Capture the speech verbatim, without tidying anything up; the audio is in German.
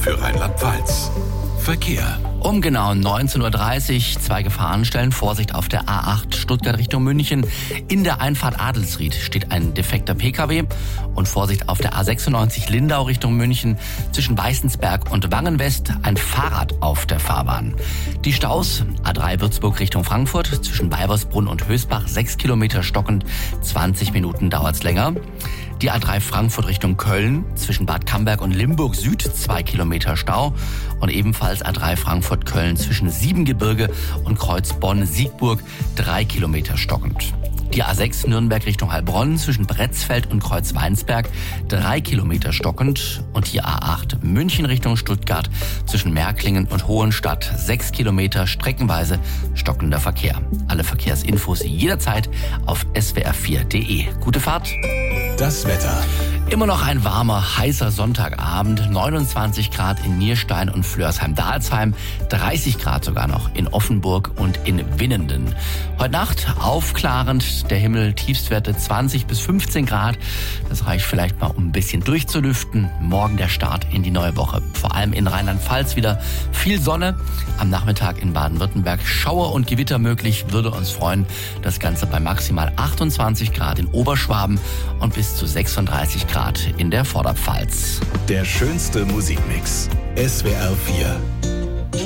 für Rheinland-Pfalz. Verkehr. Um genau neunzehn Uhr dreißig zwei Gefahrenstellen. Vorsicht auf der A acht Stuttgart Richtung München. In der Einfahrt Adelsried steht ein defekter P K W. Und Vorsicht auf der A sechsundneunzig Lindau Richtung München. Zwischen Weißensberg und Wangenwest ein Fahrrad auf der Fahrbahn. Die Staus: A drei Würzburg Richtung Frankfurt. Zwischen Weibersbrunn und Hösbach sechs Kilometer stockend. zwanzig Minuten dauert's länger. Die A drei Frankfurt Richtung Köln, zwischen Bad Camberg und Limburg Süd zwei Kilometer Stau. Und ebenfalls A drei Frankfurt-Köln zwischen Siebengebirge und Kreuz Bonn-Siegburg drei Kilometer stockend. Die A sechs Nürnberg Richtung Heilbronn zwischen Bretzfeld und Kreuz Weinsberg drei Kilometer stockend. Und die A acht München Richtung Stuttgart zwischen Märklingen und Hohenstadt sechs Kilometer streckenweise stockender Verkehr. Alle Verkehrsinfos jederzeit auf s w r vier punkt d e. Gute Fahrt! Das Wetter. Immer noch ein warmer, heißer Sonntagabend. neunundzwanzig Grad in Nierstein und Flörsheim-Dalsheim. dreißig Grad sogar noch in Offenburg und in Winnenden. Heute Nacht aufklarend. Der Himmel Tiefstwerte zwanzig bis fünfzehn Grad. Das reicht vielleicht mal, um ein bisschen durchzulüften. Morgen der Start in die neue Woche. Vor allem in Rheinland-Pfalz wieder viel Sonne. Am Nachmittag in Baden-Württemberg Schauer und Gewitter möglich. Würde uns freuen. Das Ganze bei maximal achtundzwanzig Grad in Oberschwaben und bis zu sechsunddreißig Grad in der Vorderpfalz. Der schönste Musikmix. S W R vier.